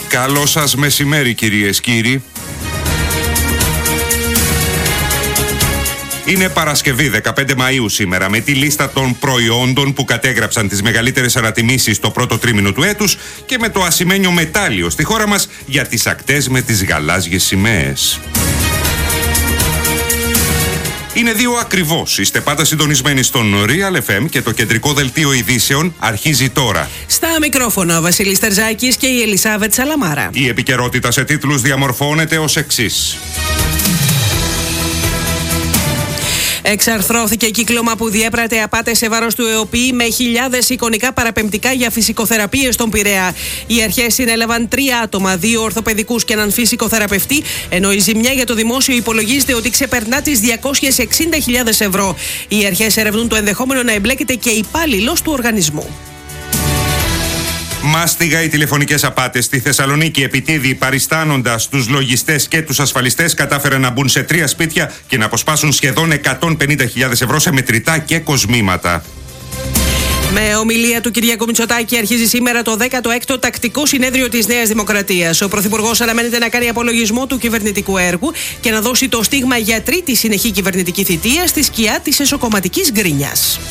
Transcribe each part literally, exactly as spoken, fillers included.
Καλό σας μεσημέρι, κυρίες, κύριοι. Είναι Παρασκευή, δεκαπέντε Μαΐου σήμερα, με τη λίστα των προϊόντων που κατέγραψαν τις μεγαλύτερες ανατιμήσεις το πρώτο τρίμηνο του έτους και με το ασημένιο μετάλλιο στη χώρα μας για τις ακτές με τις γαλάζιες σημαίες. Είναι δύο ακριβώς. Είστε πάντα συντονισμένοι στον Real εφ εμ και το κεντρικό δελτίο ειδήσεων αρχίζει τώρα. Στα μικρόφωνα ο Βασίλης Τερζάκης και η Ελισάβετ Σαλαμάρα. Η επικαιρότητα σε τίτλους διαμορφώνεται ως εξής. Εξαρθρώθηκε κύκλωμα που διέπρατε απάτες σε βάρος του ΕΟΠΗ με χιλιάδες εικονικά παραπεμπτικά για φυσικοθεραπείες στον Πειραιά. Οι αρχές συνέλαβαν τρία άτομα, δύο ορθοπαιδικούς και έναν φυσικοθεραπευτή, ενώ η ζημιά για το δημόσιο υπολογίζεται ότι ξεπερνά τις διακόσιες εξήντα χιλιάδες ευρώ. Οι αρχές ερευνούν το ενδεχόμενο να εμπλέκεται και υπάλληλος του οργανισμού. Μάστιγα οι τηλεφωνικές απάτες στη Θεσσαλονίκη. Επιτίδη, παριστάνοντας τους λογιστές και τους ασφαλιστές, κατάφεραν να μπουν σε τρία σπίτια και να αποσπάσουν σχεδόν εκατόν πενήντα χιλιάδες ευρώ σε μετρητά και κοσμήματα. Με ομιλία του Κυριάκου Μητσοτάκη αρχίζει σήμερα το δέκατο έκτο τακτικό συνέδριο της Νέας Δημοκρατίας. Ο Πρωθυπουργός αναμένεται να κάνει απολογισμό του κυβερνητικού έργου και να δώσει το στίγμα για τρίτη συνεχή κυβερνητική θητεία στη σκιά της εσωκομματικής γκρίνιας.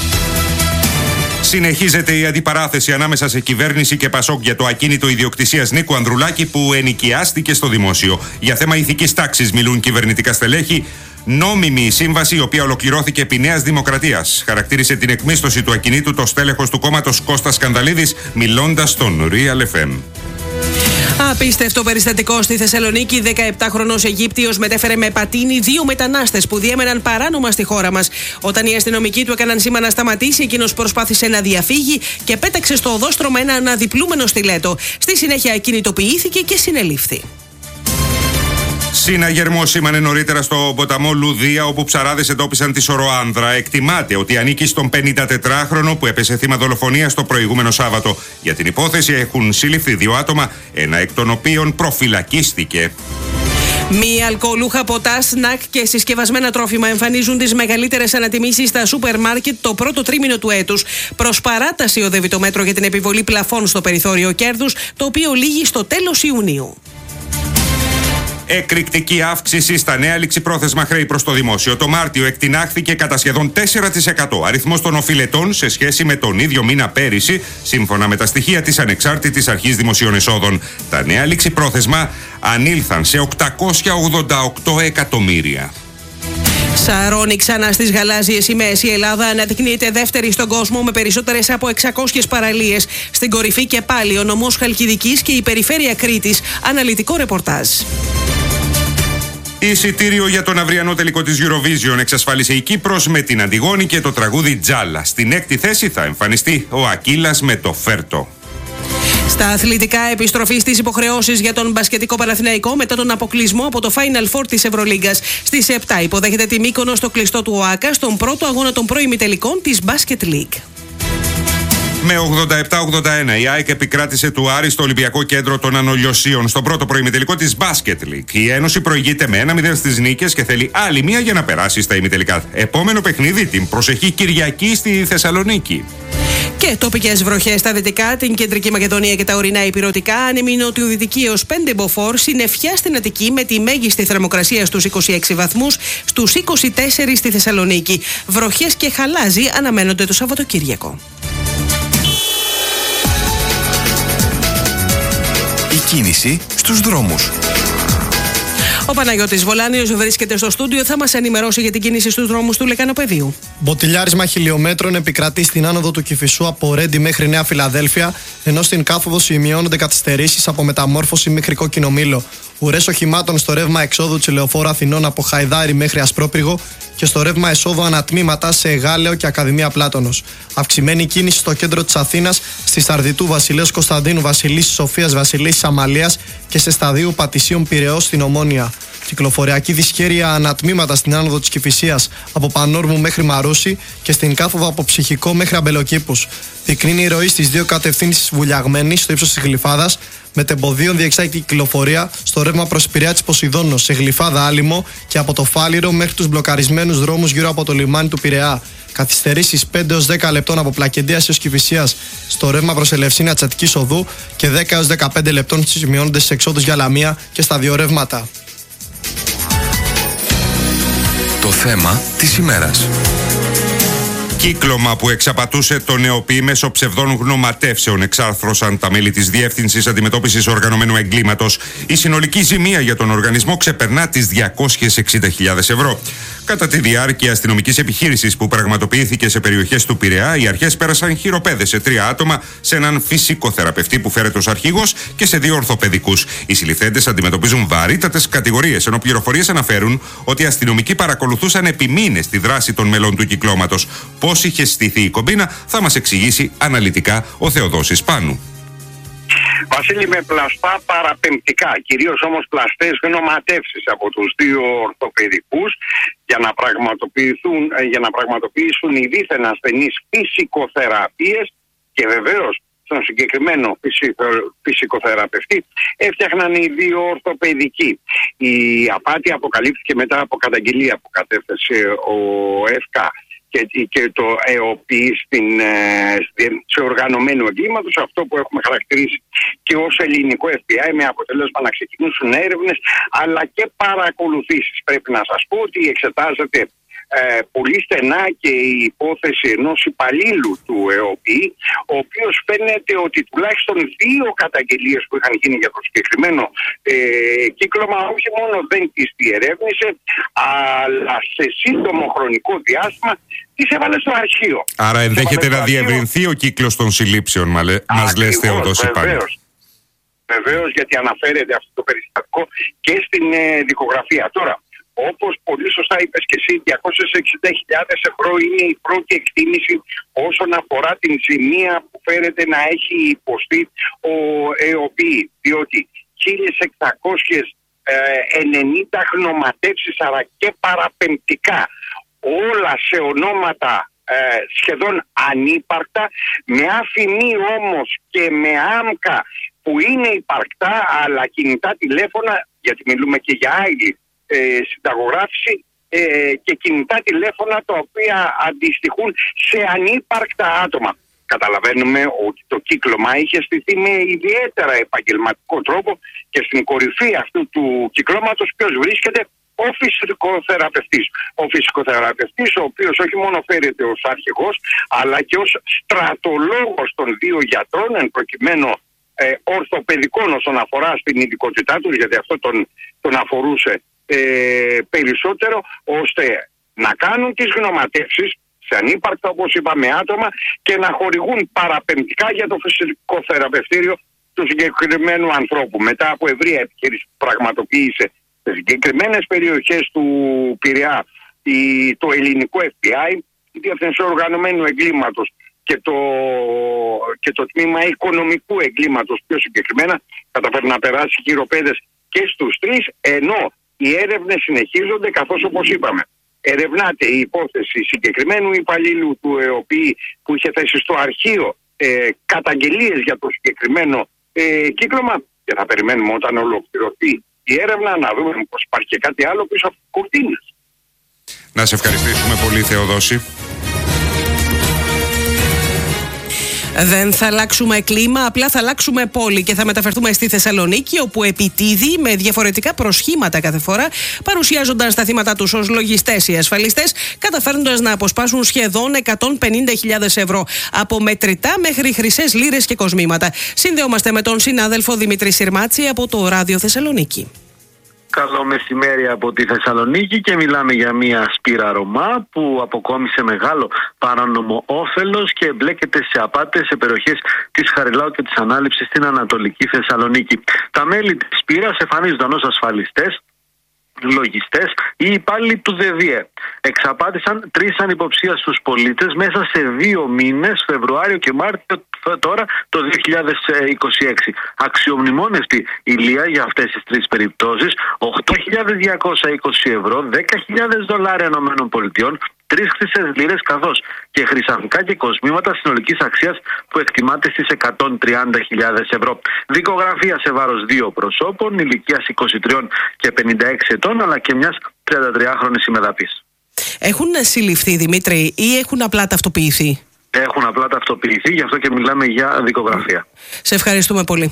Συνεχίζεται η αντιπαράθεση ανάμεσα σε κυβέρνηση και Πασόκ για το ακίνητο ιδιοκτησίας Νίκου Ανδρουλάκη που ενοικιάστηκε στο δημόσιο. Για θέμα ηθικής τάξης μιλούν κυβερνητικά στελέχη. Νόμιμη η σύμβαση, η οποία ολοκληρώθηκε επί Νέας Δημοκρατίας. Χαρακτήρισε την εκμίσθωση του ακινήτου το στέλεχος του κόμματος Κώστας Σκανδαλίδης, μιλώντας στον Real εφ εμ. Απίστευτο περιστατικό στη Θεσσαλονίκη. δεκαεπτάχρονος Αιγύπτιος μετέφερε με πατίνι δύο μετανάστες που διέμεναν παράνομα στη χώρα μας. Όταν οι αστυνομικοί του έκαναν σήμα να σταματήσει, εκείνος προσπάθησε να διαφύγει και πέταξε στο οδόστρωμα ένα αναδιπλούμενο στιλέτο. Στη συνέχεια κινητοποιήθηκε και συνελήφθη. Συναγερμό σήμανε νωρίτερα στο ποταμό Λουδία, όπου ψαράδες εντόπισαν τη σωροάνδρα. Εκτιμάται ότι ανήκει στον πενηντατετράχρονο που έπεσε θύμα δολοφονίας το προηγούμενο Σάββατο. Για την υπόθεση έχουν συλληφθεί δύο άτομα, ένα εκ των οποίων προφυλακίστηκε. Μη αλκοολούχα ποτά, σνακ και συσκευασμένα τρόφιμα εμφανίζουν τις μεγαλύτερες ανατιμήσεις στα σούπερ μάρκετ το πρώτο τρίμηνο του έτους. Προς παράταση οδεύει το μέτρο για την επιβολή πλαφών στο περιθώριο κέρδους, το οποίο λήγει στο τέλος Ιουνίου. Εκρηκτική αύξηση στα νέα ληξιπρόθεσμα χρέη προς το δημόσιο. Το Μάρτιο εκτινάχθηκε κατά σχεδόν τέσσερα τοις εκατό αριθμός των οφειλετών σε σχέση με τον ίδιο μήνα πέρυσι, σύμφωνα με τα στοιχεία της Ανεξάρτητης Αρχής Δημοσίων Εσόδων. Τα νέα ληξιπρόθεσμα ανήλθαν σε οκτακόσια ογδόντα οκτώ εκατομμύρια. Σαρώνει ξανά στις γαλάζιες σημαίες. Η Ελλάδα αναδεικνύεται δεύτερη στον κόσμο με περισσότερες από εξακόσιες παραλίες. Στην κορυφή και πάλι ο νομός Χαλκιδικής και η περιφέρεια Κρήτης. Αναλυτικό ρεπορτάζ. Εισιτήριο για τον αυριανό τελικό της Eurovision εξασφάλισε η Κύπρος με την Αντιγόνη και το τραγούδι Τζάλα. Στην έκτη θέση θα εμφανιστεί ο Ακύλας με το Φέρτο. Στα αθλητικά, επιστροφή στις υποχρεώσεις για τον μπασκετικό Παναθηναϊκό μετά τον αποκλεισμό από το Final Four της Ευρωλίγκας. Στις επτά υποδέχεται τη Μύκονο στο κλειστό του ΟΑΚΑ στον πρώτο αγώνα των προημιτελικών της Basket League. Με ογδόντα επτά ογδόντα ένα η ΑΕΚ επικράτησε του Άρη στο Ολυμπιακό Κέντρο των Ανολιοσίων στον πρώτο προημιτελικό της Basket League. Η Ένωση προηγείται με ένα μηδέν στις νίκες και θέλει άλλη μία για να περάσει στα ημιτελικά. Επόμενο παιχνίδι την προσεχή Κυριακή στη Θεσσαλονίκη. Και τοπικές βροχές στα δυτικά, την κεντρική Μακεδονία και τα ορεινά υπηρετικά, άνεμη νοτιοδυτική έως πέντε μποφόρ, συννεφιά στην Αττική με τη μέγιστη θερμοκρασία στους είκοσι έξι βαθμούς, στους είκοσι τέσσερα στη Θεσσαλονίκη. Βροχές και χαλάζι αναμένονται το Σαββατοκύριακο. Η κίνηση στους δρόμους. Ο Παναγιώτης Βολάνιος βρίσκεται στο στούντιο, θα μας ενημερώσει για την κίνηση στους δρόμους του Λεκανοπεδίου. Μποτιλιάρισμα χιλιόμετρων επικρατεί στην άνοδο του Κηφισού από Ρέντι μέχρι Νέα Φιλαδέλφια, ενώ στην κάθοδο σημειώνονται καθυστερήσεις από Μεταμόρφωση μέχρι Κόκκινο Μήλο. Ουρές οχημάτων στο ρεύμα εξόδου της Λεωφόρου Αθηνών από Χαϊδάρι μέχρι Ασπρόπυργο και στο ρεύμα εσόδου ανατμήματα σε Γάλεο και Ακαδημία Πλάτωνος. Αυξημένη κίνηση στο κέντρο της Αθήνας, στη Σαρδιτού Βασιλέως Κωνσταντίνου, Βασιλίσσης Σοφίας, Βασιλίσσης Αμαλίας και σε σταδίου Πατησίων Πειραιώς στην Ομόνια. Κυκλοφοριακή δυσχέρεια ανατμήματα στην άνοδο της Κηφισίας από Πανόρμου μέχρι Μαρούσι και στην κάθοδο από Ψυχικό μέχρι Αμπελοκήπους. Δεικνύει η ροή στις δύο κατευθύνσεις βουλιαγμένη στο ύψος της Γλυφάδας, με τεμποδίων διεξάγει κυκλοφορία στο ρεύμα προς Πειραιά της Ποσειδώνος, σε Γλυφάδα Άλυμο και από το Φάληρο μέχρι τους μπλοκαρισμένους δρόμους γύρω από το λιμάνι του Πειραιά. Καθυστερήσεις πέντε έως δέκα λεπτών από Πλακεντίας έως Κηφισίας στο ρεύμα προς Ελευσίνα Τσατικής Οδού και δέκα έως δεκαπέντε λεπτών σημειώνονται στις εξόδους για Λαμία και στα δύο ρεύματα. Το θέμα της ημέρας. Κύκλωμα που εξαπατούσε τον ΕΟΠΗ μέσω ψευδών γνωματεύσεων, εξάρθρωσαν τα μέλη της Διεύθυνσης Αντιμετώπισης Οργανωμένου Εγκλήματος. Η συνολική ζημία για τον οργανισμό ξεπερνά τις διακόσιες εξήντα χιλιάδες ευρώ. Κατά τη διάρκεια αστυνομικής επιχείρησης που πραγματοποιήθηκε σε περιοχές του Πειραιά, οι αρχές πέρασαν χειροπέδες σε τρία άτομα, σε έναν φυσικοθεραπευτή που φέρεται ως αρχηγός και σε δύο ορθοπαιδικούς. Οι συλληφθέντες αντιμετωπίζουν βαρύτατες κατηγορίες, ενώ πληροφορίες αναφέρουν ότι οι αστυνομικοί παρακολουθούσαν επί μήνες τη δράση των μελών του κυκλώματος. Πώς είχε στηθεί η κομπίνα θα μας εξηγήσει αναλυτικά ο Θεοδόσης Πάνου. Βασίλη, με πλαστά παραπεμπτικά, κυρίως όμως πλαστές γνωματεύσεις από τους δύο ορθοπαιδικούς για να πραγματοποιηθούν, για να πραγματοποιήσουν οι δίθεν ασθενείς φυσικοθεραπείες και βεβαίως στον συγκεκριμένο φυσικοθεραπευτή έφτιαχναν οι δύο ορθοπαιδικοί. Η απάτη αποκαλύφθηκε μετά από καταγγελία που κατέθεσε ο ΕΦΚΑ και το ΕΟΠΗ στην, σε οργανωμένου εγκλήματος, αυτό που έχουμε χαρακτηρίσει και ως ελληνικό εφ μπι άι, με αποτέλεσμα να ξεκινήσουν έρευνες αλλά και παρακολουθήσεις. Πρέπει να σας πω ότι εξετάζεται ε, πολύ στενά και η υπόθεση ενός υπαλλήλου του ΕΟΠΗ, ο οποίος φαίνεται ότι τουλάχιστον δύο καταγγελίες που είχαν γίνει για το συγκεκριμένο ε, κύκλωμα όχι μόνο δεν τις διερεύνησε, αλλά σε σύντομο χρονικό διάστημα τις έβαλε στο αρχείο. Άρα ενδέχεται να διευρυνθεί ο κύκλος των συλλήψεων, μας λες, Θεοδόση Πάνου. Βεβαίως, βεβαίως, γιατί αναφέρεται αυτό το περιστατικό και στην ε, δικογραφία. Τώρα, όπως πολύ σωστά είπες και εσύ, διακόσιες εξήντα χιλιάδες ευρώ είναι η πρώτη εκτίμηση όσον αφορά την ζημία που φέρεται να έχει υποστεί ο ΕΟΠΗ, διότι χίλιες εξακόσιες ενενήντα γνωματεύσεις αλλά και παραπεμπτικά, όλα σε ονόματα ε, σχεδόν ανύπαρκτα, με αφημί όμως και με άμκα που είναι υπαρκτά, αλλά κινητά τηλέφωνα, γιατί μιλούμε και για άλλη ε, συνταγογράφηση, ε, και κινητά τηλέφωνα τα οποία αντιστοιχούν σε ανύπαρκτα άτομα. Καταλαβαίνουμε ότι το κύκλωμα είχε στηθεί με ιδιαίτερα επαγγελματικό τρόπο και στην κορυφή αυτού του κυκλώματος ποιος βρίσκεται? Ο φυσικοθεραπευτής. Ο φυσικοθεραπευτής, ο οποίος όχι μόνο φέρεται ως αρχηγός, αλλά και ως στρατολόγος των δύο γιατρών, εν προκειμένου ε, ορθοπαιδικών όσον αφορά στην ειδικότητά τους, γιατί αυτό τον, τον αφορούσε ε, περισσότερο, ώστε να κάνουν τις γνωματεύσεις σε ανύπαρκτα, όπως είπαμε, άτομα και να χορηγούν παραπεμπτικά για το φυσικοθεραπευτήριο του συγκεκριμένου ανθρώπου. Μετά από ευρεία επιχείρηση που πραγματοποίησε σε συγκεκριμένες περιοχές του Πειραιά η, το ελληνικό εφ μπι άι, η Διεύθυνση Οργανωμένου Εγκλήματος και το, και το τμήμα οικονομικού εγκλήματος πιο συγκεκριμένα, καταφέρει να περάσει χειροπέδες και στους τρεις, ενώ οι έρευνες συνεχίζονται, καθώς όπως είπαμε ερευνάται η υπόθεση συγκεκριμένου υπαλλήλου του ΕΟΠΗ που είχε θέσει στο αρχείο ε, καταγγελίες για το συγκεκριμένο ε, κύκλωμα, και θα περιμένουμε όταν ολοκληρωθεί η έρευνα να δούμε πως υπάρχει και κάτι άλλο πίσω από τις κουρτίνες. Να σε ευχαριστήσουμε πολύ, Θεοδόση. Δεν θα αλλάξουμε κλίμα, απλά θα αλλάξουμε πόλη και θα μεταφερθούμε στη Θεσσαλονίκη, όπου επιτίδη με διαφορετικά προσχήματα κάθε φορά παρουσιάζονταν στα θύματα τους ως λογιστές οι ασφαλιστές, καταφέρνοντας να αποσπάσουν σχεδόν εκατόν πενήντα χιλιάδες ευρώ από μετρητά μέχρι χρυσές λίρες και κοσμήματα. Συνδεόμαστε με τον συνάδελφο Δημήτρη Συρμάτση από το Ράδιο Θεσσαλονίκη. Καλό μεσημέρι από τη Θεσσαλονίκη και μιλάμε για μια σπήρα Ρωμά που αποκόμισε μεγάλο παράνομο όφελος και εμπλέκεται σε απάτες σε περιοχές της Χαριλάου και της Ανάληψης στην Ανατολική Θεσσαλονίκη. Τα μέλη της σπήρας εμφανίζονταν ως ασφαλιστές λογιστές ή υπάλληλοι του ΔΕΔΙΕ. Εξαπάτησαν τρεις ανυποψίαστους πολίτες μέσα σε δύο μήνες, Φεβρουάριο και Μάρτιο τώρα το δύο χιλιάδες είκοσι έξι. Αξιομνημόνευτη η Λία για αυτές τις τρεις περιπτώσεις, οκτώ χιλιάδες διακόσια είκοσι ευρώ, δέκα χιλιάδες δολάρια ΗΠΑ, τρεις χρυσές λίρες καθώς και χρυσαφικά και κοσμήματα συνολικής αξίας που εκτιμάται στις εκατόν τριάντα χιλιάδες ευρώ. Δικογραφία σε βάρος δύο προσώπων, ηλικίας είκοσι τρία και πενήντα έξι ετών, αλλά και μιας τριαντατριάχρονης συμμεταπής. Έχουν συλληφθεί, Δημήτρη, ή έχουν απλά ταυτοποιηθεί? Έχουν απλά ταυτοποιηθεί, γι' αυτό και μιλάμε για δικογραφία. Σε ευχαριστούμε πολύ.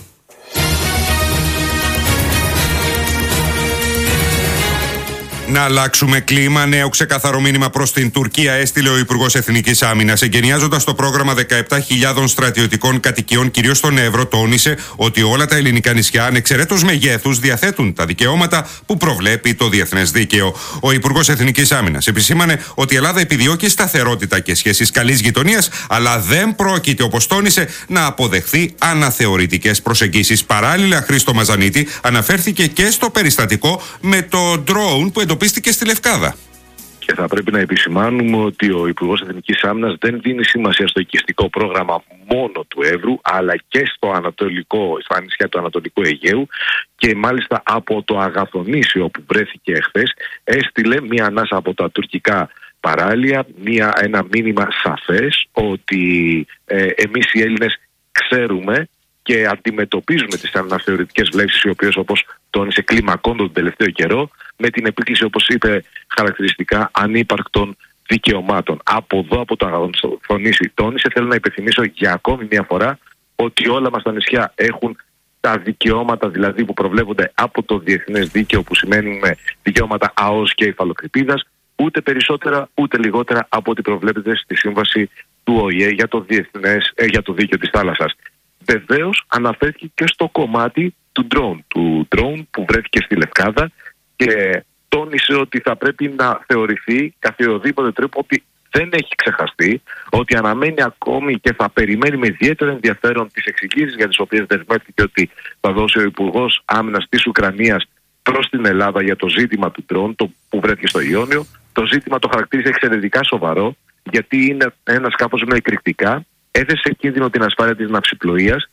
Να αλλάξουμε κλίμα. Νέο ξεκαθαρό μήνυμα προς την Τουρκία έστειλε ο Υπουργός Εθνικής Άμυνας. Εγκαινιάζοντας το πρόγραμμα δεκαεπτά χιλιάδων στρατιωτικών κατοικιών, κυρίως στον Εύρο, τόνισε ότι όλα τα ελληνικά νησιά, ανεξαιρέτως μεγέθους, διαθέτουν τα δικαιώματα που προβλέπει το διεθνές δίκαιο. Ο Υπουργός Εθνικής Άμυνας επισήμανε ότι η Ελλάδα επιδιώκει σταθερότητα και σχέσεις καλής γειτονίας, αλλά δεν πρόκειται, όπως τόνισε, να αποδεχθεί αναθεωρητικές προσεγγίσεις. Παράλληλα, Χρήστο Μαζανίτη αναφέρθηκε και στο περιστατικό με το drone που εντοπίστηκε στη Λευκάδα. Και θα πρέπει να επισημάνουμε ότι ο Υπουργός Εθνικής Άμυνας δεν δίνει σημασία στο οικιστικό πρόγραμμα μόνο του Εύρου, αλλά και στο ανατολικό, στα νησιά του Ανατολικού Αιγαίου, και μάλιστα από το Αγαθονήσιο που βρέθηκε εχθές έστειλε μία ανάσα από τα τουρκικά παράλια, μία, ένα μήνυμα σαφές ότι ε, εμείς οι Έλληνες ξέρουμε και αντιμετωπίζουμε τις αναθεωρητικές βλέψεις, οι οποίες, όπως τόνισε, κλιμακώνται τον τελευταίο καιρό με την επίκληση, όπως είπε χαρακτηριστικά, ανύπαρκτων δικαιωμάτων. Από εδώ, από το Αγαθονήσι, τόνισε, θέλω να υπενθυμίσω για ακόμη μια φορά ότι όλα μας τα νησιά έχουν τα δικαιώματα, δηλαδή, που προβλέπονται από το διεθνές δίκαιο, που σημαίνουν δικαιώματα ΑΟΣ και υφαλοκρηπίδας, ούτε περισσότερα ούτε λιγότερα από ό,τι προβλέπεται στη σύμβαση του ΟΗΕ για το, διεθνές, ε, για το δίκαιο της θάλασσας. Βεβαίως αναφέρθηκε και στο κομμάτι του drone, του drone που βρέθηκε στη Λευκάδα, και τόνισε ότι θα πρέπει να θεωρηθεί καθιεροδήποτε τρόπο ότι δεν έχει ξεχαστεί, ότι αναμένει ακόμη και θα περιμένει με ιδιαίτερο ενδιαφέρον τις εξηγήσεις για τις οποίες δεσμεύτηκε ότι θα δώσει ο Υπουργός Άμυνας της Ουκρανίας προς την Ελλάδα για το ζήτημα του drone, το που βρέθηκε στο Ιόνιο. Το ζήτημα το χαρακτήρισε εξαιρετικά σοβαρό, γιατί είναι ένα σκάφος με εκρηκτικά, έθεσε σε κίνδυνο την ασφάλεια της ναυσιπλοείας,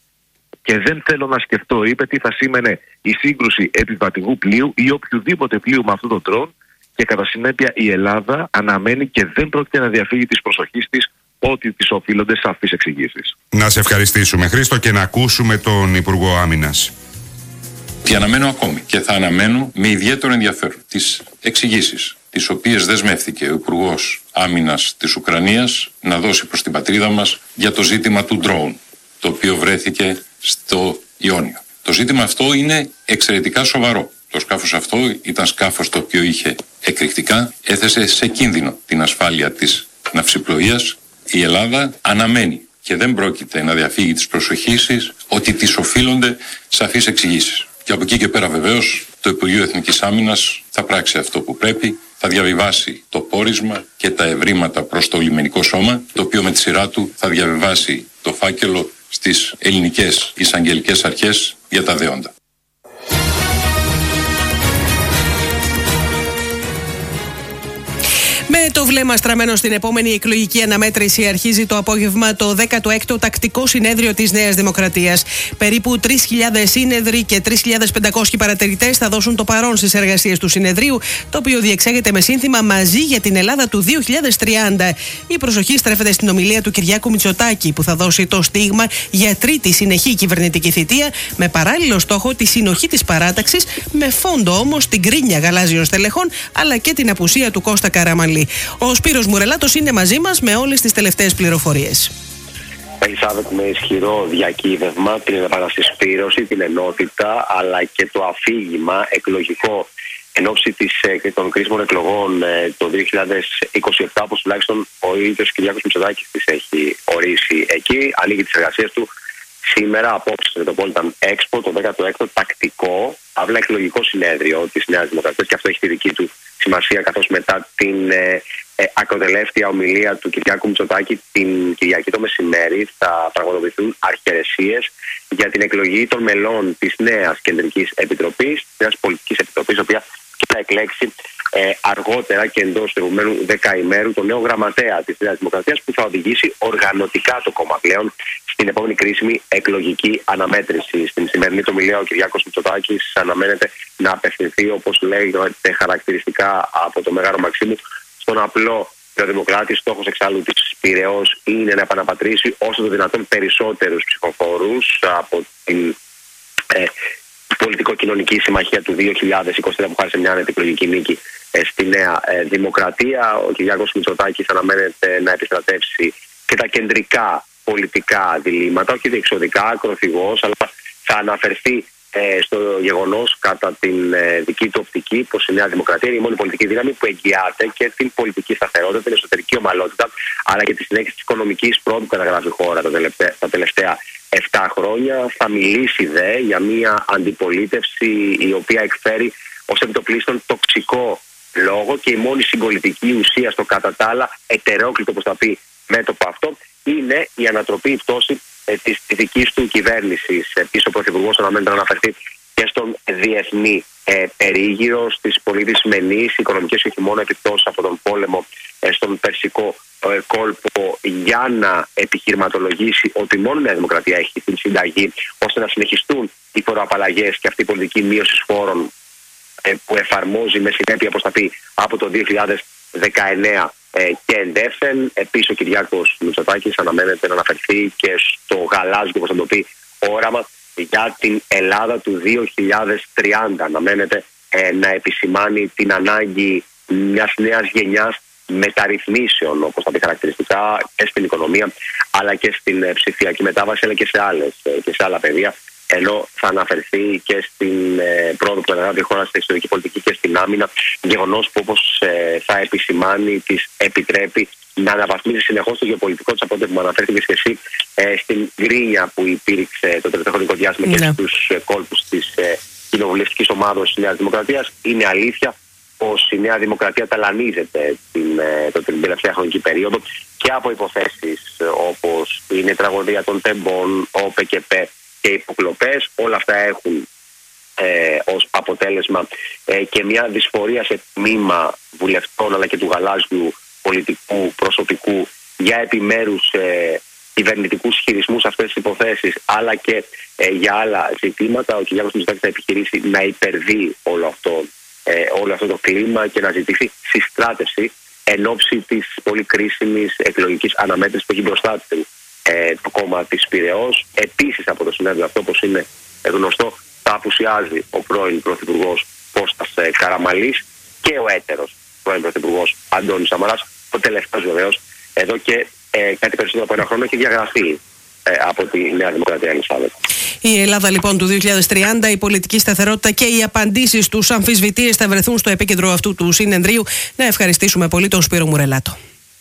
και δεν θέλω να σκεφτώ, είπε, τι θα σήμαινε η σύγκρουση επιβατικού πλοίου ή οποιοδήποτε πλοίου με αυτόν τον τρόν, και κατά συνέπεια η Ελλάδα αναμένει και δεν πρόκειται να διαφύγει της προσοχής της ότι της οφείλονται σαφείς εξηγήσεις. Να σε ευχαριστήσουμε, Χρήστο, και να ακούσουμε τον Υπουργό Άμυνας. Και αναμένω ακόμη και θα αναμένω με ιδιαίτερο ενδιαφέρον τις εξηγήσεις τις οποίες δεσμεύτηκε ο Υπουργός Άμυνας της Ουκρανίας να δώσει προς την πατρίδα μας για το ζήτημα του drone, το οποίο βρέθηκε στο Ιόνιο. Το ζήτημα αυτό είναι εξαιρετικά σοβαρό. Το σκάφος αυτό ήταν σκάφος το οποίο είχε εκρηκτικά, έθεσε σε κίνδυνο την ασφάλεια της ναυσιπλοείας. Η Ελλάδα αναμένει και δεν πρόκειται να διαφύγει της προσοχής της ότι της οφείλονται σαφείς εξηγήσεις. Και από εκεί και πέρα, βεβαίως, το Υπουργείο Εθνικής Άμυνας θα πράξει αυτό που πρέπει, θα διαβιβάσει το πόρισμα και τα ευρήματα προς το λιμενικό σώμα, το οποίο με τη σειρά του θα διαβιβάσει το φάκελο στις ελληνικές εισαγγελικές αρχές για τα δέοντα. Με το βλέμμα στραμμένο στην επόμενη εκλογική αναμέτρηση, αρχίζει το απόγευμα το δέκατο έκτο τακτικό συνέδριο της Νέας Δημοκρατίας. Περίπου τρεις χιλιάδες σύνεδροι και τρεις χιλιάδες πεντακόσιοι παρατηρητές θα δώσουν το παρόν στις εργασίες του συνεδρίου, το οποίο διεξάγεται με σύνθημα «Μαζί για την Ελλάδα του δύο χιλιάδες τριάντα». Η προσοχή στρέφεται στην ομιλία του Κυριάκου Μητσοτάκη, που θα δώσει το στίγμα για τρίτη συνεχή κυβερνητική θητεία, με παράλληλο στόχο τη συνοχή της παράταξης, με φόντο όμως την κρίνια γαλάζιων στελεχών αλλά και την απουσία του Κώστα Καραμανλή. Ο Σπύρος Μουρελάτος είναι μαζί μας με όλες τις τελευταίες πληροφορίες. Ελισάβετ, με ισχυρό διακύβευμα, την επανασυσπήρωση, την ενότητα, αλλά και το αφήγημα εκλογικό εν ώψη των κρίσιμων εκλογών το δύο χιλιάδες είκοσι επτά, όπως τουλάχιστον ο ίδιος Κυριάκος Μητσοτάκης τις έχει ορίσει εκεί. Ανοίγει τις εργασίες του σήμερα, απόψε στο Metropolitan Expo, το δέκατο έκτο τακτικό, αύλα εκλογικό συνέδριο της Νέας Δημοκρατίας, και αυτό έχει τη δική του σημασία, καθώς μετά την ε, ε, ακροτελεύτια ομιλία του Κυριάκου Μητσοτάκη την Κυριακή το μεσημέρι θα πραγματοποιηθούν αρχιερεσίες για την εκλογή των μελών της νέας Κεντρικής Επιτροπής, της νέας Πολιτικής Επιτροπής, η οποία και θα εκλέξει ε, αργότερα και εντός του επόμενου δεκαημέρου τον νέο γραμματέα της Νέας Δημοκρατίας, που θα οδηγήσει οργανωτικά το κόμμα πλέον στην επόμενη κρίσιμη εκλογική αναμέτρηση. Στην σημερινή του ομιλία ο Κυριάκος Μητσοτάκης αναμένεται να απευθυνθεί, όπως λέγεται χαρακτηριστικά από το Μέγαρο Μαξίμου, στον απλό Δημοκράτη. Στόχος εξάλλου της Πειραιώς είναι να επαναπατρίσει όσο το δυνατόν περισσότερους ψηφοφόρους από την ε, πολιτικο-κοινωνική συμμαχία του δύο χιλιάδες είκοσι τρία που χάρισε μια αντιεκλογική νίκη ε, στη Νέα ε, Δημοκρατία. Ο Κυριάκος Μητσοτάκης αναμένεται να επιστρατεύσει και τα κεντρικά πολιτικά διλήμματα, όχι διεξοδικά, ακροθυγός, αλλά θα αναφερθεί ε, στο γεγονός, κατά την ε, δική του οπτική, πως η Νέα Δημοκρατία είναι η μόνη πολιτική δύναμη που εγγυάται και την πολιτική σταθερότητα, την εσωτερική ομαλότητα, αλλά και τη συνέχιση της οικονομικής πρόοδου που καταγράφει η χώρα τα τελευταία, τα τελευταία επτά χρόνια. Θα μιλήσει δε για μια αντιπολίτευση η οποία εκφέρει ως επιτοπλίστων τοξικό λόγο, και η μόνη συγκολητική ουσία στο κατά τα άλλα ετερόκλητο, όπως θα πει, μέτωπο αυτό είναι η ανατροπή, η πτώση ε, της, της δικής του κυβέρνησης. Επίσης ο Πρωθυπουργός αναμένεται να αναφερθεί και στον διεθνή ε, περίγυρο, στις πολύ δυσμενείς οικονομικές και όχι μόνο επιπτώσεις από τον πόλεμο ε, στον Περσικό ε, κόλπο, για να επιχειρηματολογήσει ότι μόνο η Νέα Δημοκρατία έχει την συνταγή ώστε να συνεχιστούν οι φοροαπαλλαγές και αυτή η πολιτική μείωση φόρων ε, που εφαρμόζει με συνέπεια, όπως θα πει, από το δύο χιλιάδες δεκαεννέα ε, και εντεύθεν. Επίσης ο Κυριάκος Μητσοτάκης αναμένεται να αναφερθεί και στο γαλάζιο, όπως θα το πει, όραμα για την Ελλάδα του δύο χιλιάδες τριάντα. Αναμένεται ε, να επισημάνει την ανάγκη μιας νέας γενιάς μεταρρυθμίσεων, όπως θα πει χαρακτηριστικά, και στην οικονομία αλλά και στην ε, ψηφιακή μετάβαση, αλλά και σε, άλλες, ε, και σε άλλα πεδία. Ενώ θα αναφερθεί και στην ε, πρόοδο που αναλάβει η χώρα στην εξωτερική πολιτική και στην άμυνα, γεγονός που, όπως ε, θα επισημάνει, της επιτρέπει να αναβαθμίζει συνεχώς το γεωπολιτικό της, από ό,τι που αναφέρθηκε και εσύ, ε, στην γκρίνια που υπήρξε το τελευταίο χρονικό διάστημα ναι. και στους ε, κόλπους της ε, κοινοβουλευτικής ομάδος της Νέας Δημοκρατίας. Είναι αλήθεια πως η Νέα Δημοκρατία ταλανίζεται την, ε, το, την τελευταία χρονική περίοδο και από υποθέσεις ε, όπως είναι η τραγωδία των τεμπών, ο ΠΚΠ και οι υποκλοπές. Όλα αυτά έχουν ε, ως αποτέλεσμα ε, και μια δυσφορία σε τμήμα βουλευτών αλλά και του γαλάζιου πολιτικού προσωπικού για επιμέρους ε, κυβερνητικούς χειρισμούς σε αυτές τις υποθέσεις, αλλά και ε, για άλλα ζητήματα. Ο Κυριάκος Μητσοτάκης θα επιχειρήσει να υπερβεί όλο αυτό, ε, όλο αυτό το κλίμα και να ζητήσει συστράτευση εν ώψη της πολύ κρίσιμης εκλογικής αναμέτρησης που έχει μπροστά του ε, το κόμμα της Πειραιώς. Επίσης από το συνέδριο αυτό, όπως είναι γνωστό, θα απουσιάζει ο πρώην Πρωθυπουργός Κώστας ε, Καραμανλής και ο έτερος πρώην Πρωθυπουργός Αντώνης Σαμαράς. Ο τελευταίος βεβαίως εδώ και ε, κάτι περισσότερο από ένα χρόνο έχει διαγραφεί ε, από τη Νέα Δημοκρατία, Ελισάβετ. Η Ελλάδα λοιπόν του δύο χιλιάδες τριάντα, η πολιτική σταθερότητα και οι απαντήσεις στους αμφισβητείες θα βρεθούν στο επίκεντρο αυτού του συνεδρίου. Να ευχαριστήσουμε πολύ τον Σπύρο Μουρελάτο.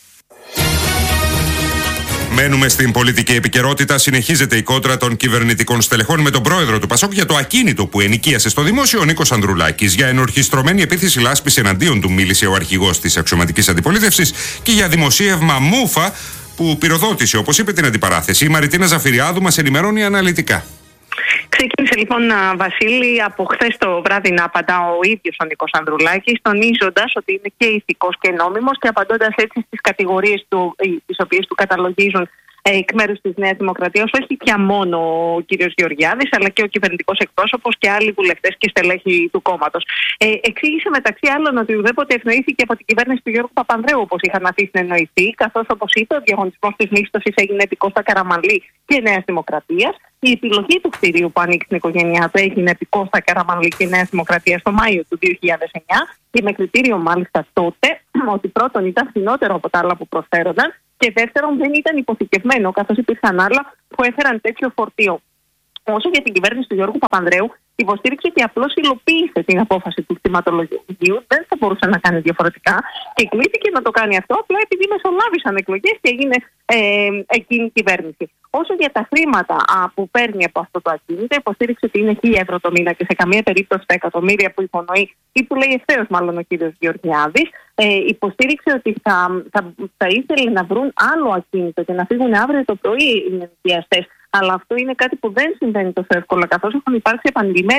Μένουμε στην πολιτική επικαιρότητα. Συνεχίζεται η κόντρα των κυβερνητικών στελεχών με τον πρόεδρο του ΠΑΣΟΚ για το ακίνητο που ενοικίασε στο δημόσιο ο Νίκος Ανδρουλάκης. Για ενορχιστρωμένη επίθεση λάσπης εναντίον του μίλησε ο αρχηγός της αξιωματικής αντιπολίτευσης και για δημοσίευμα μούφα που πυροδότησε, όπως είπε, την αντιπαράθεση. Η Μαριτίνα Ζαφυριάδου μας ενημερώνει αναλυτικά. Ξεκίνησε λοιπόν, Βασίλη, από χθες το βράδυ να απαντά ο ίδιος ο Νίκος Ανδρουλάκης, τονίζοντας ότι είναι και ηθικός και νόμιμος και απαντώντας έτσι στις κατηγορίες του, τις οποίες του καταλογίζουν εκ μέρους της Νέας Δημοκρατίας, όχι πια μόνο ο κύριος Γεωργιάδης, αλλά και ο κυβερνητικός εκπρόσωπος και άλλοι βουλευτές και στελέχη του κόμματος. Ε, εξήγησε μεταξύ άλλων ότι ουδέποτε ευνοήθηκε από την κυβέρνηση του Γιώργου Παπανδρέου, όπως είχαν αφήσει να εννοηθεί, καθώς, όπως είπε, ο διαγωνισμός της μίσθωσης έγινε επί Κώστα Καραμανλή και Νέας Δημοκρατίας. Η επιλογή του κτηρίου που ανήκει στην οικογένειά του έγινε επί Κώστα Καραμανλή και Νέας Δημοκρατίας το Μάιο του δύο χιλιάδες εννιά, και με κριτήριο μάλιστα τότε ότι πρώτον ήταν φθηνότερο από τα άλλα που προσφέρονταν, και δεύτερον δεν ήταν υποθηκευμένο, καθώς υπήρχαν άλλα που έφεραν τέτοιο φορτίο. Όσο για την κυβέρνηση του Γιώργου Παπανδρέου, υποστήριξε ότι απλώς υλοποίησε την απόφαση του κτηματολογίου. Δεν θα μπορούσε να κάνει διαφορετικά και κλείθηκε να το κάνει αυτό απλά επειδή μεσολάβησαν εκλογές και έγινε ε, εκείνη η κυβέρνηση. Όσο για τα χρήματα α, που παίρνει από αυτό το ακίνητο, υποστήριξε ότι είναι χίλια ευρώ το μήνα και σε καμία περίπτωση τα εκατομμύρια που υπονοεί ή που λέει ευθέως μάλλον ο κύριος Γεωργιάδης. Ε, υποστήριξε ότι θα, θα, θα ήθελε να βρουν άλλο ακίνητο και να φύγουν αύριο το πρωί οι νοικιαστές. Αλλά αυτό είναι κάτι που δεν συμβαίνει τόσο εύκολα, καθώς έχουν υπάρξει επανειλημμένα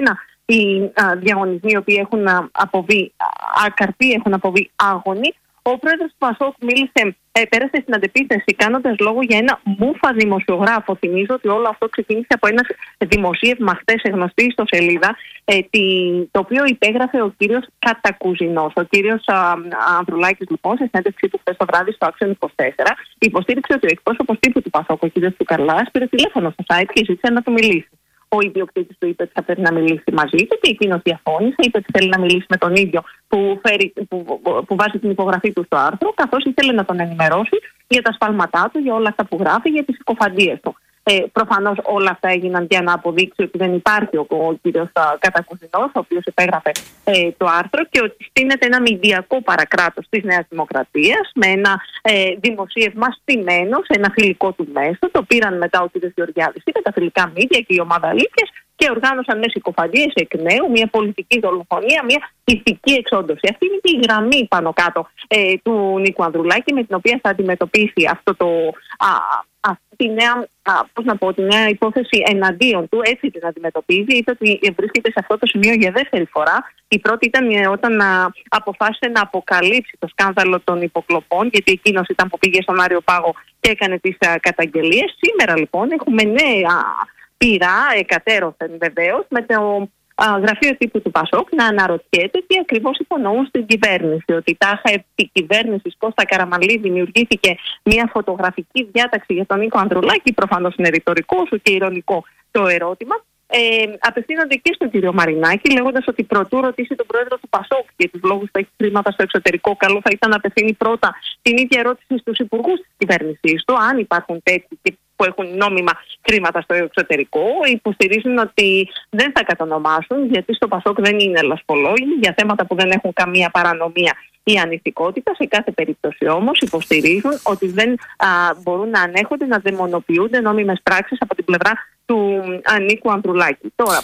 οι α, διαγωνισμοί οι οποίοι έχουν αποβεί ακαρποί, έχουν αποβεί άγωνοι. Ο πρόεδρος του Πασόκ μίλησε, ε, πέρασε στην αντεπίθεση κάνοντας λόγο για ένα μούφα δημοσιογράφο. Θυμίζω ότι όλο αυτό ξεκίνησε από ένα δημοσίευμα χθες γνωστή στο Σελίδα, ε, τη, το οποίο υπέγραφε ο κύριος Κατακουζινός. Ο κύριος Ανδρουλάκης, λοιπόν, σε συνέντευξή του χθες το βράδυ στο Action είκοσι τέσσερα, υποστήριξε ότι ο εκπρόσωπος τύπου του Πασόκ, ο κύριος Τσουκαλάς, πήρε τηλέφωνο στο site και ζήτησε να του μιλήσει. Ο ιδιοκτήτης του είπε ότι θα πρέπει να μιλήσει μαζί του και εκείνος διαφώνησε, είπε ότι θέλει να μιλήσει με τον ίδιο που, φέρει, που, που βάζει την υπογραφή του στο άρθρο, καθώς ήθελε να τον ενημερώσει για τα σφάλματά του, για όλα αυτά που γράφει, για τις συκοφαντίες του. Ε, προφανώς όλα αυτά έγιναν για να αποδείξει ότι δεν υπάρχει ο, ο κύριος Κατακουζινός, ο οποίος υπέγραφε ε, το άρθρο, και ότι στείνεται ένα μηντιακό παρακράτος της Νέας Δημοκρατίας με ένα ε, δημοσίευμα στημένο σε ένα φιλικό του μέσο. Το πήραν μετά ο κύριος Γεωργιάδης, είπε, τα φιλικά μίδια και η ομάδα αλήθειας, και οργάνωσαν με συκοφαντίες εκ νέου μια πολιτική δολοφονία, μια ηθική εξόντωση. Αυτή είναι και η γραμμή πάνω κάτω ε, του Νίκου Ανδρουλάκη, με την οποία θα αντιμετωπίσει αυτό το, α, αυτή τη νέα, α, πώς να πω, τη νέα υπόθεση εναντίον του. Έτσι την αντιμετωπίζει. Είπε ότι βρίσκεται σε αυτό το σημείο για δεύτερη φορά. Η πρώτη ήταν όταν α, αποφάσισε να αποκαλύψει το σκάνδαλο των υποκλοπών, γιατί εκείνος ήταν που πήγε στον Άριο Πάγο και έκανε τις α, καταγγελίες. Σήμερα, λοιπόν, έχουμε νέα πειρά, εκατέρωθεν βεβαίως, με το α, γραφείο τύπου του Πασόκ να αναρωτιέται τι ακριβώς υπονοούν στην κυβέρνηση. Ότι τάχα επί κυβέρνησης Κώστα Καραμανλή δημιουργήθηκε μια φωτογραφική διάταξη για τον Νίκο Ανδρουλάκη. Προφανώς είναι ρητορικό σου και ειρωνικό το ερώτημα. Ε, απευθύνονται και στον κύριο Μαρινάκη, λέγοντας ότι προτού ρωτήσει τον πρόεδρο του Πασόκ για τους λόγους που έχει χρήματα στο εξωτερικό, καλό θα ήταν να απευθύνει πρώτα την ίδια ερώτηση στους υπουργούς της κυβέρνησής του, αν υπάρχουν τέτοιοι που έχουν νόμιμα χρήματα στο εξωτερικό. Υποστηρίζουν ότι δεν θα κατονομάσουν, γιατί στο Πασόκ δεν είναι λασπολόγοι για θέματα που δεν έχουν καμία παρανομία ή ανηθικότητα. Σε κάθε περίπτωση όμως υποστηρίζουν ότι δεν α, μπορούν να ανέχονται να δαιμονοποιούνται νόμιμες πράξεις από την πλευρά του α, Νίκου Ανδρουλάκη. Τώρα,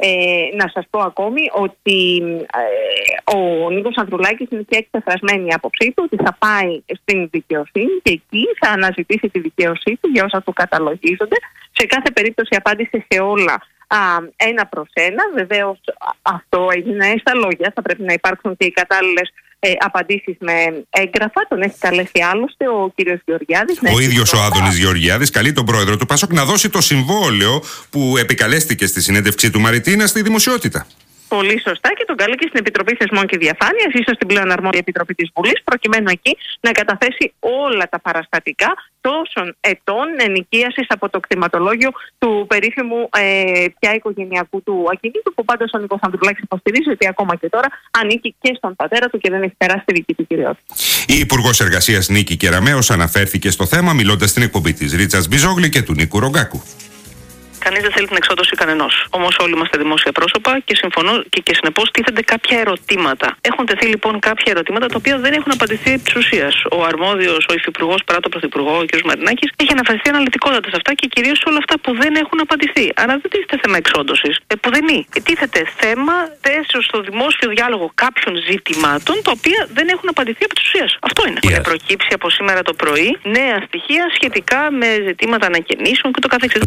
Ε, να σας πω ακόμη ότι ε, ο Νίκος Ανδρουλάκης είναι και εκπεφρασμένη η άποψή του ότι θα πάει στην δικαιοσύνη και εκεί θα αναζητήσει τη δικαίωσή του για όσα του καταλογίζονται. Σε κάθε περίπτωση απάντησε σε όλα α, ένα προς ένα. Βεβαίως αυτό έγινε στα λόγια, θα πρέπει να υπάρξουν και οι κατάλληλες Ε, απαντήσεις με έγγραφα. Τον έχει καλέσει άλλωστε ο κύριος Γεωργιάδης. Ο ίδιος ο Άδωνης Γεωργιάδης καλεί τον πρόεδρο του Πασόκ να δώσει το συμβόλαιο που επικαλέστηκε στη συνέντευξη του Μαριτίνα στη δημοσιότητα. Πολύ σωστά, και τον καλεί και στην Επιτροπή Θεσμών και Διαφάνειας, ίσως στην πλέον αρμόδια Επιτροπή της Βουλής, προκειμένου εκεί να καταθέσει όλα τα παραστατικά τόσων ετών ενοικίασης από το κτηματολόγιο του περίφημου ε, πια οικογενειακού του ακινήτου, που πάντως ο Νίκος Ανδρουλάκης υποστηρίζει ότι ακόμα και τώρα ανήκει και στον πατέρα του και δεν έχει περάσει τη δική του κυριότητα. Η Υπουργός Εργασίας Νίκη Κεραμέως αναφέρθηκε στο θέμα μιλώντας στην εκπομπή της Ρίτσας Μπιζόγλη και του Νίκου Ρογκάκου. Κανείς δεν θέλει την εξόδωση κανενός. Όμως όλοι είμαστε δημόσια πρόσωπα και συμφωνώ και, και συνεπώς τίθενται κάποια ερωτήματα. Έχουν τεθεί λοιπόν κάποια ερωτήματα τα οποία δεν έχουν απαντηθεί επί της ουσίας. Ο αρμόδιος, ο υφυπουργός παρά τον πρωθυπουργό, ο κ. Μαρινάκης, έχει αναφερθεί αναλυτικότατα σε αυτά και κυρίως σε όλα αυτά που δεν έχουν απαντηθεί. Άρα δεν τίθεται θέμα εξόντωσης. Επουδενή. Τίθεται θέμα θέσεως στο δημόσιο διάλογο κάποιων ζητημάτων τα οποία δεν έχουν απαντηθεί επί της ουσίας. Αυτό είναι. Yes. Έχουν προκύψει από σήμερα το πρωί νέα στοιχεία σχετικά με ζητήματα ανακαινήσεων και το καθεξής.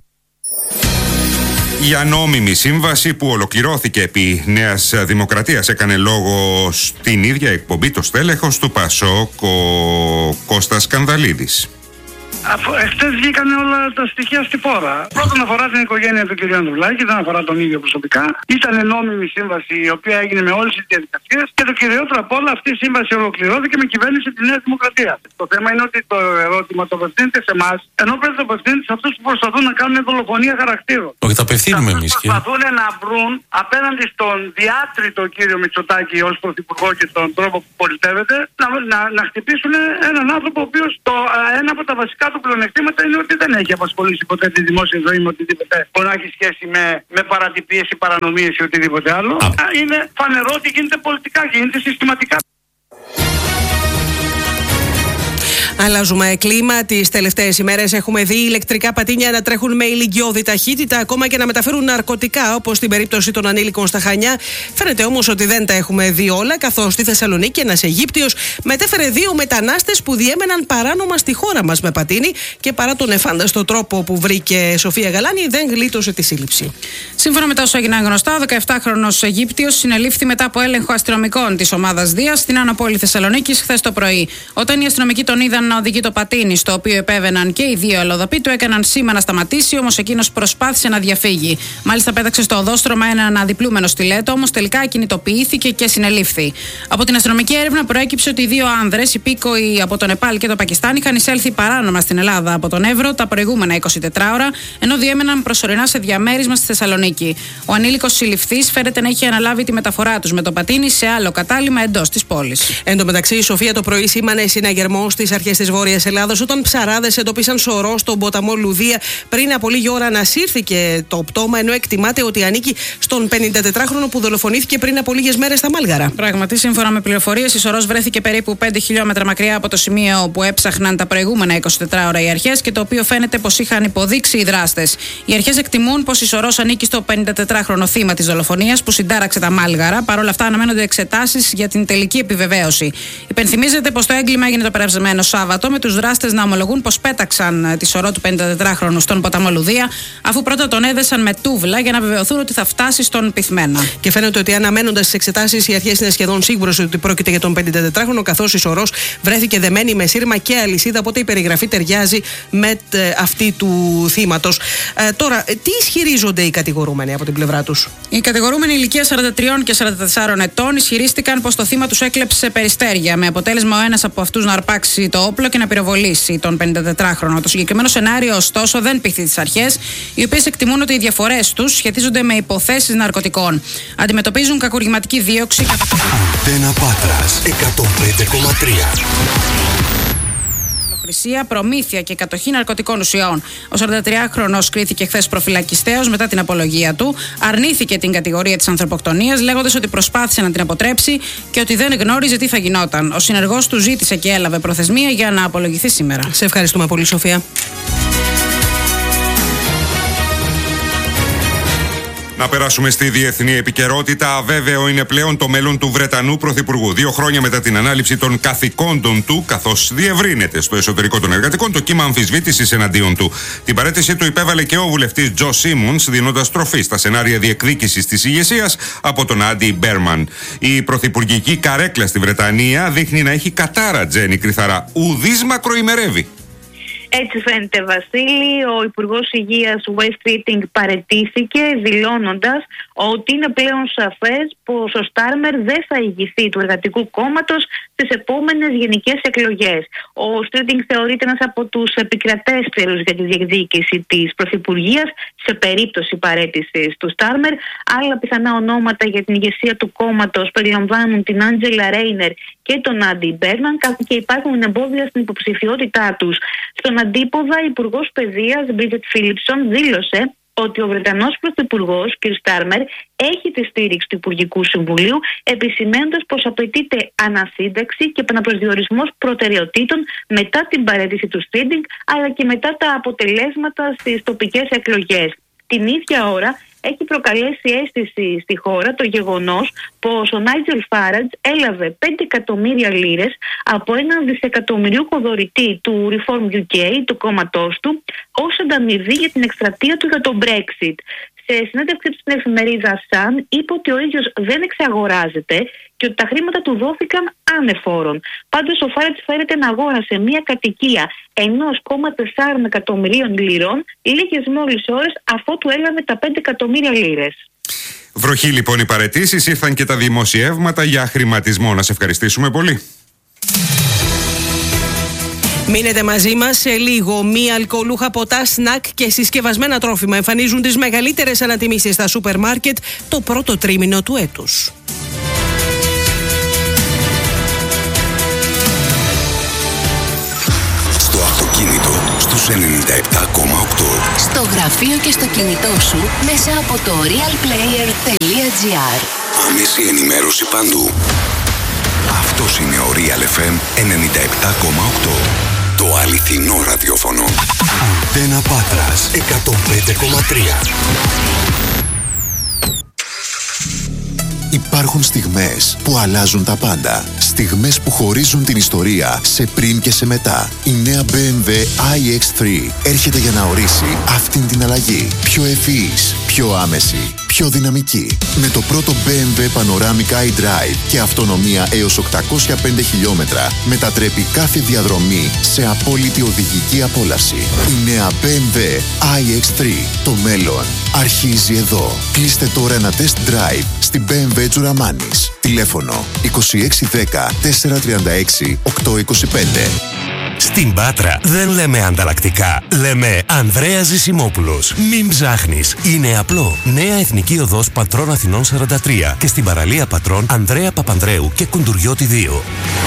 Για νόμιμη σύμβαση που ολοκληρώθηκε επί Νέας Δημοκρατίας έκανε λόγο στην ίδια εκπομπή το στέλεχος του Πασόκ, ο Κώστας Σκανδαλίδης. Εχθές βγήκαν όλα τα στοιχεία στη φόρα. Πρώτον αφορά την οικογένεια του κ. Ανδρουλάκη, δεν αφορά τον ίδιο προσωπικά. Ήταν νόμιμη σύμβαση η οποία έγινε με όλες τις διαδικασίες και το κυριότερο απ' όλα αυτή η σύμβαση ολοκληρώθηκε με κυβέρνηση της Νέας Δημοκρατίας. Το θέμα είναι ότι το ερώτημα το απευθύνεται σε εμάς, ενώ πρέπει να το απευθύνεται σε αυτούς που προσπαθούν να κάνουν δολοφονία χαρακτήρων. Όχι, τα απευθύνουμε εμείς. Προσπαθούν να βρουν απέναντι στον διάτριτο κύριο Μητσοτάκη ως πρωθυπουργό και τον τρόπο που πολιτεύεται να, να, να χτυπήσουν έναν άνθρωπο ο οποίος το, ένα από τα βασικά του πλεονεκτήματα είναι ότι δεν έχει απασχολήσει ποτέ τη δημόσια ζωή με οτιδήποτε μπορεί να έχει σχέση με, με παρατυπίες ή παρανομίες ή οτιδήποτε άλλο. Α. Είναι φανερό ότι γίνεται πολιτικά και γίνεται συστηματικά. Αλλάζουμε κλίμα. Τις τελευταίες ημέρες έχουμε δει ηλεκτρικά πατίνια να τρέχουν με ηλικιώδη ταχύτητα, ακόμα και να μεταφέρουν ναρκωτικά, όπως στην περίπτωση των ανήλικων στα Χανιά. Φαίνεται όμως ότι δεν τα έχουμε δει όλα, καθώς στη Θεσσαλονίκη ένας Αιγύπτιος μετέφερε δύο μετανάστες που διέμεναν παράνομα στη χώρα μας με πατίνι και παρά τον εφάνταστο τρόπο που βρήκε Σοφία Γαλάνη, δεν γλίτωσε τη σύλληψη. Σύμφωνα με τα όσα έγιναν γνωστά, ο δεκαεπτάχρονος Αιγύπτιος συνελήφθη μετά από έλεγχο αστυνομικών της ομάδας Δίας στην Άνω Πόλη Θεσσαλονίκης χθες το πρωί. Όταν οι αστυνομικοί τον είδαν να οδηγεί το πατίνι, στο οποίο επέβαιναν και οι δύο αλλοδαποί, του έκαναν σήμα να σταματήσει, όμως εκείνος προσπάθησε να διαφύγει. Μάλιστα, πέταξε στο οδόστρωμα έναν αδιπλούμενο στιλέτο, όμως τελικά ακινητοποιήθηκε και συνελήφθη. Από την αστυνομική έρευνα προέκυψε ότι οι δύο άνδρες, υπήκοοι από το Νεπάλ και το Πακιστάν, είχαν εισέλθει παράνομα στην Ελλάδα από τον Εύρο τα προηγούμενα εικοσιτετρά ώρα, ενώ διέμεναν προσωρινά σε διαμέρισμα στη Θεσσαλονίκη. Ο ανήλικος συλληφθής φέρεται να έχει αναλάβει τη μεταφορά τους με το πατίνι σε άλλο κατάλημα εντός της πόλης. Εν τω μεταξύ, η Σοφία το πρωί σήμανε συναγερμό στις αρχές της Βόρειας Ελλάδας όταν ψαράδες εντοπίσαν σωρό στον ποταμό Λουδία. Πριν από λίγη ώρα ανασύρθηκε το πτώμα, ενώ εκτιμάται ότι ανήκει στον πενηντατετράχρονο που δολοφονήθηκε πριν από λίγες μέρες στα Μάλγαρα. Πράγματι, σύμφωνα με πληροφορίες, η σωρός βρέθηκε περίπου πέντε χιλιόμετρα μακριά από το σημείο που έψαχναν τα προηγούμενα εικοσιτετρά ώρα οι αρχές και το οποίο φαίνεται πως είχαν υποδείξει οι δράστες. Οι αρχές εκτιμούν πως η σωρός ανήκει στο πενηντατετράχρονο θύμα της δολοφονίας που συντάραξε τα Μάλγαρα. Παρ' όλα αυτά, αναμένονται εξετάσεις για την τελική επιβεβαίωση. Υπενθυμίζεται πως το έγκλημα έγινε το περασμένο Σάββατο, με τους δράστες να ομολογούν πως πέταξαν τη σωρό του πενηντατετράχρονου στον ποταμό Λουδία, αφού πρώτα τον έδεσαν με τούβλα για να βεβαιωθούν ότι θα φτάσει στον πυθμένα. Και φαίνεται ότι αναμένοντας τις εξετάσεις, οι αρχές είναι σχεδόν σίγουρες ότι πρόκειται για τον πενηντατετράχρονο, καθώς η σωρός βρέθηκε δεμένη με σύρμα και αλυσίδα, οπότε η περιγραφή ταιριάζει με αυτή του θύματος. Ε, τώρα, τι ισχυρίζονται οι κατηγορούμενοι από την πλευρά τους? Οι κατηγορούμενοι ηλικία σαράντα τριών και σαράντα τεσσάρων ετών ισχυρίστηκαν πως το θύμα τους έκλεψε περιστέρια, με αποτέλεσμα ο ένας από αυτούς να αρπάξει το όπλο και να πυροβολήσει τον πενηντατετράχρονο. Το συγκεκριμένο σενάριο, ωστόσο, δεν πείθει τις αρχές, οι οποίες εκτιμούν ότι οι διαφορές τους σχετίζονται με υποθέσεις ναρκωτικών. Αντιμετωπίζουν κακουργηματική δίωξη. Αντένα Πάτρας εκατόν πέντε κόμμα τρία. Χρυσία, προμήθεια και κατοχή ναρκωτικών ουσιών. Ο σαραντατριάχρονος κρίθηκε χθες προφυλακιστέως μετά την απολογία του. Αρνήθηκε την κατηγορία της ανθρωποκτονίας, λέγοντας ότι προσπάθησε να την αποτρέψει και ότι δεν γνώριζε τι θα γινόταν. Ο συνεργός του ζήτησε και έλαβε προθεσμία για να απολογηθεί σήμερα. Σε ευχαριστούμε πολύ, Σοφία. Να περάσουμε στη διεθνή επικαιρότητα. Αβέβαιο είναι πλέον το μέλλον του Βρετανού Πρωθυπουργού. Δύο χρόνια μετά την ανάληψη των καθηκόντων του, καθώς διευρύνεται στο εσωτερικό των εργατικών το κύμα αμφισβήτησης εναντίον του. Την παραίτηση του υπέβαλε και ο βουλευτής Τζο Σίμονς, δίνοντας τροφή στα σενάρια διεκδίκησης της ηγεσίας από τον Άντι Μπέρμαν. Η πρωθυπουργική καρέκλα στη Βρετανία δείχνει να έχει κατάρα, Τζένι Κρυθαρά. Ουδής μακροημερεύει. Έτσι φαίνεται, Βασίλη. Ο Υπουργός Υγείας West Keating παραιτήθηκε, δηλώνοντας ότι είναι πλέον σαφές πως ο Στάρμερ δεν θα ηγηθεί του Εργατικού Κόμματος στις επόμενες γενικές εκλογές. Ο Keating θεωρείται ένας από τους επικρατέστερους για τη διεκδίκηση της Πρωθυπουργίας σε περίπτωση παραίτησης του Στάρμερ. Άλλα πιθανά ονόματα για την ηγεσία του κόμματος περιλαμβάνουν την Άντζελα Ρέινερ και τον Άντι Μπέρμαν, και υπάρχουν εμπόδια στην υποψηφιότητά τους. Στον αντίποδα, η Υπουργός Παιδείας Μπρίτζετ Φίλιψον δήλωσε ότι ο Βρετανός Πρωθυπουργός κ. Στάρμερ έχει τη στήριξη του Υπουργικού Συμβουλίου, επισημαίνοντας πως απαιτείται ανασύνταξη και επαναπροσδιορισμός προτεραιοτήτων μετά την παραίτηση του Στίντινγκ, αλλά και μετά τα αποτελέσματα στις τοπικές εκλογές. Την ίδια ώρα έχει προκαλέσει αίσθηση στη χώρα το γεγονός πως ο Νάιτζελ Φάραντζ έλαβε πέντε εκατομμύρια λίρες από έναν δισεκατομμυριούχο δωρητή του Reform γιου κέι, του κόμματός του, ως ανταμοιβή για την εκστρατεία του για το Brexit. Σε συνέντευξη στην εφημερίδα Sun είπε ότι ο ίδιος δεν εξαγοράζεται και ότι τα χρήματα του δόθηκαν ανεφόρων. Πάντως ο Φάραντζ φέρεται να αγόρασε μια κατοικία ενός κόμμα τεσσάρων εκατομμυρίων λίρων λίγες μόλις ώρες αφότου έλαβε τα πέντε εκατομμύρια λίρες. Βροχή λοιπόν οι παραιτήσεις, ήρθαν και τα δημοσιεύματα για χρηματισμό. Να σε ευχαριστήσουμε πολύ. Μείνετε μαζί μας σε λίγο. Μη αλκοολούχα ποτά, σνακ και συσκευασμένα τρόφιμα εμφανίζουν τις μεγαλύτερες ανατιμήσεις στα σούπερ μάρκετ το πρώτο τρίμηνο του έτους. Στο αυτοκίνητο στους ενενήντα επτά κόμμα οκτώ. Στο γραφείο και στο κινητό σου μέσα από το real player τελεία gr. Άμεση ενημέρωση παντού. Αυτός είναι ο Real εφ εμ ενενήντα επτά κόμμα οκτώ. Το αληθινό ραδιόφωνο. Αντένα Πάτρας εκατόν πέντε κόμμα τρία. Υπάρχουν στιγμές που αλλάζουν τα πάντα. Στιγμές που χωρίζουν την ιστορία σε πριν και σε μετά. Η νέα μπι εμ ντάμπλιου άι εξ θρι έρχεται για να ορίσει αυτήν την αλλαγή. Πιο ευφυής, πιο άμεση, πιο δυναμική. Με το πρώτο μπι εμ ντάμπλιου Panoramic iDrive και αυτονομία έως οκτακόσια πέντε χιλιόμετρα μετατρέπει κάθε διαδρομή σε απόλυτη οδηγική απόλαυση. Η νέα μπι εμ ντάμπλιου άι εξ θρι. Το μέλλον αρχίζει εδώ. Κλείστε τώρα ένα test drive στην μπι εμ ντάμπλιου Τζουραμάνης. Τηλέφωνο είκοσι έξι δέκα τετρακόσια τριάντα έξι οκτακόσια είκοσι πέντε. Στην Πάτρα δεν λέμε ανταλλακτικά, λέμε Ανδρέας Ζησιμόπουλος. Μην ψάχνεις, είναι απλό. Νέα Εθνική Οδός Πατρών Αθηνών σαράντα τρία και στην παραλία Πατρών Ανδρέα Παπανδρέου και Κουντουριώτη δύο.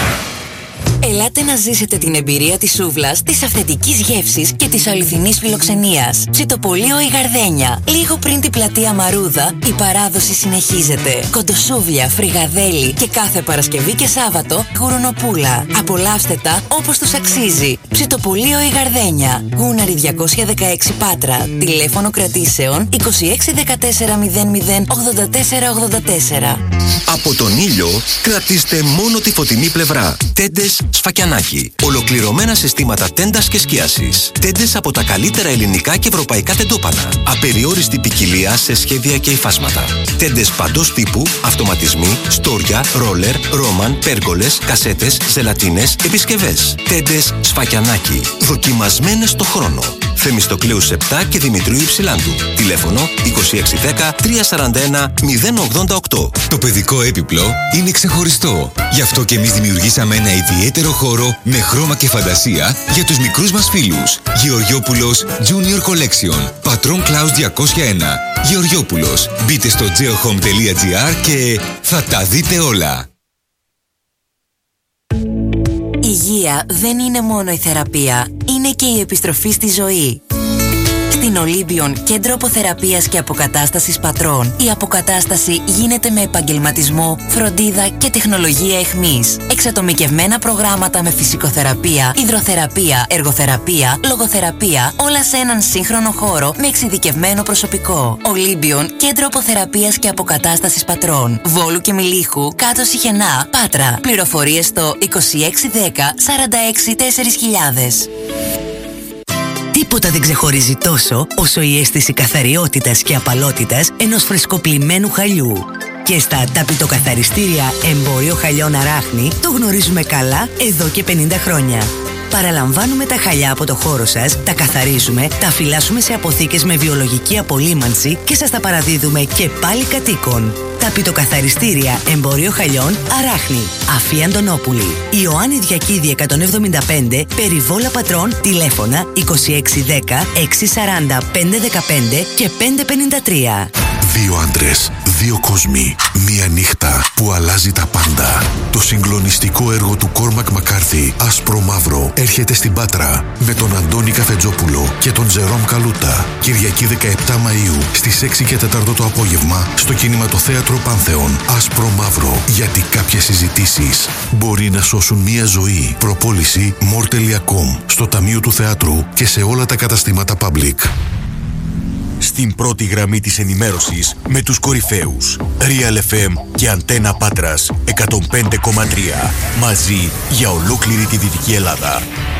Ελάτε να ζήσετε την εμπειρία της σούβλας, της αυθεντικής γεύσης και της αληθινής φιλοξενίας. Ψητοπολείο η Γαρδένια. Λίγο πριν την πλατεία Μαρούδα, η παράδοση συνεχίζεται. Κοντοσούβλια, φρυγαδέλι και κάθε Παρασκευή και Σάββατο γουρνοπούλα. Απολαύστε τα όπως τους αξίζει. Ψητοπολείο η Γαρδένια. Γούναρη διακόσια δεκαέξι Πάτρα. Τηλέφωνο κρατήσεων είκοσι έξι δεκατέσσερα μηδέν μηδέν ογδόντα τέσσερα ογδόντα τέσσερα. Από τον ήλιο κρατήστε μόνο τη φωτεινή πλευρά. Τέντες Σφακιανάκι. Ολοκληρωμένα συστήματα τέντας και σκίασης. Τέντες από τα καλύτερα ελληνικά και ευρωπαϊκά τεντόπανα. Απεριόριστη ποικιλία σε σχέδια και υφάσματα. Τέντες παντός τύπου, αυτοματισμοί, στόρια, ρόλερ, ρόμαν, πέργολες, κασέτες, ζελατίνες, επισκευές. Τέντες Σφακιανάκι. Δοκιμασμένες στο χρόνο. Θεμιστοκλέους επτά και Δημητρίου Υψηλάντου. Τηλέφωνο είκοσι έξι δέκα τριακόσια σαράντα ένα μηδέν ογδόντα οκτώ. Το παιδικό έπιπλο είναι ξεχωριστό. Γι' αυτό και εμείς δημιουργήσαμε ένα ιδιαίτερο χώρο με χρώμα και φαντασία για τους μικρούς μας φίλους. Γεωργιόπουλος Junior Collection. Πατρών Κλάους διακόσια ένα. Γεωργιόπουλος. Μπείτε στο geohome τελεία gr και θα τα δείτε όλα. Υγεία δεν είναι μόνο η θεραπεία, είναι και η επιστροφή στη ζωή. Στην Ολύμπιον, κέντρο αποθεραπείας και αποκατάστασης πατρών, η αποκατάσταση γίνεται με επαγγελματισμό, φροντίδα και τεχνολογία εχμής. Εξατομικευμένα προγράμματα με φυσικοθεραπεία, υδροθεραπεία, εργοθεραπεία, λογοθεραπεία, όλα σε έναν σύγχρονο χώρο με εξειδικευμένο προσωπικό. Ολύμπιον, κέντρο αποθεραπείας και αποκατάστασης πατρών. Βόλου και Μιλίχου, κάτω Σιχενά, Πάτρα. Πληροφορίες στο είκοσι έξι δέκα σαράντα έξι τέσσερα χιλιάδες. Τίποτα δεν ξεχωρίζει τόσο όσο η αίσθηση καθαριότητας και απαλότητας ενός φρεσκοπλημμένου χαλιού. Και στα ταπητοκαθαριστήρια Εμπόριο Χαλιών Αράχνη το γνωρίζουμε καλά εδώ και πενήντα χρόνια. Παραλαμβάνουμε τα χαλιά από το χώρο σας, τα καθαρίζουμε, τα φυλάσσουμε σε αποθήκες με βιολογική απολύμανση και σας τα παραδίδουμε και πάλι κατοίκων. Ταπητοκαθαριστήρια Εμπόριο Χαλιών Αράχνη. Αφή Αντωνόπουλη. Ιωάννη Διακίδη εκατόν εβδομήντα πέντε, Περιβόλα Πατρών, τηλέφωνα είκοσι έξι δέκα εξακόσια σαράντα πεντακόσια δεκαπέντε και πεντακόσια πενήντα τρία. Δύο άντρες, δύο κόσμοι, μία νύχτα που αλλάζει τα πάντα. Το συγκλονιστικό έργο του Κόρμακ Μακάρθι, Άσπρο Μαύρο, έρχεται στην Πάτρα με τον Αντώνη Καφετζόπουλο και τον Τζερόμ Καλούτα. Κυριακή δεκαεπτά Μαΐου στις έξι και τέσσερα το απόγευμα στο Κινηματοθέατρο Πάνθεον. Άσπρο Μαύρο, γιατί κάποιες συζητήσεις μπορεί να σώσουν μία ζωή. Προπόληση more τελεία com στο Ταμείο του Θεάτρου και σε όλα τα καταστήματα Public. Στην πρώτη γραμμή της ενημέρωσης με τους κορυφαίους Real εφ εμ και Αντένα Πάτρας εκατόν πέντε κόμμα τρία. Μαζί για ολόκληρη τη Δυτική Ελλάδα.